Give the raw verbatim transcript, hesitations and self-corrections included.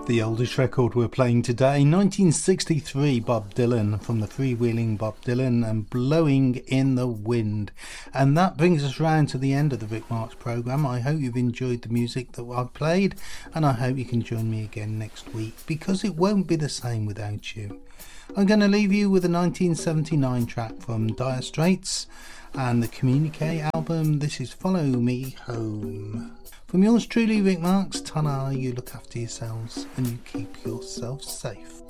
The oldest record we're playing today, nineteen sixty-three, Bob Dylan, from the freewheeling Bob Dylan and Blowing in the Wind. And that brings us round to the end of the Rick Marks programme. I hope you've enjoyed the music that I've played, and I hope you can join me again next week, because it won't be the same without you. I'm going to leave you with a nineteen seventy-nine track from Dire Straits and the Communique album. This is Follow Me Home. From yours truly, Rick Marks, ta-ra, you look after yourselves and you keep yourself safe.